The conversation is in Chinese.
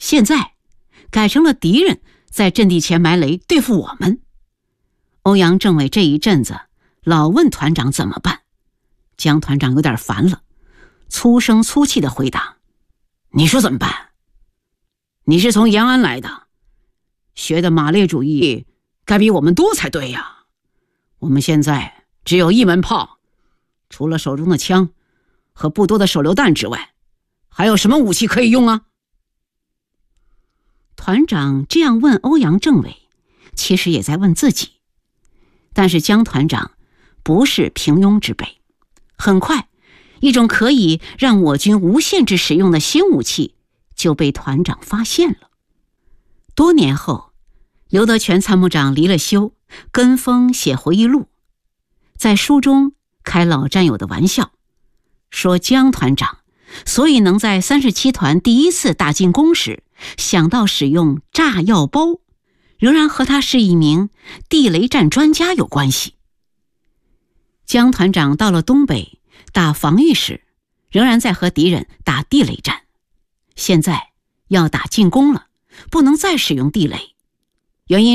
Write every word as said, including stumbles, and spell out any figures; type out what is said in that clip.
现在改成了敌人在阵地前埋雷对付我们。欧阳政委这一阵子老问团长怎么办，江团长有点烦了，粗声粗气地回答：你说怎么办？你是从延安来的，学的马列主义该比我们多才对呀。我们现在只有一门炮，除了手中的枪和不多的手榴弹之外，还有什么武器可以用啊？团长这样问欧阳政委，其实也在问自己。但是江团长不是平庸之辈，很快一种可以让我军无限制使用的新武器就被团长发现了。多年后，刘德全参谋长离了休，跟风写回忆录，在书中开老战友的玩笑，说江团长所以能在三十七团第一次大进攻时想到使用炸药包，仍然和他是一名地雷战专家有关系。江团长到了东北打防御时，仍然在和敌人打地雷战，现在要打进攻了，不能再使用地雷，原因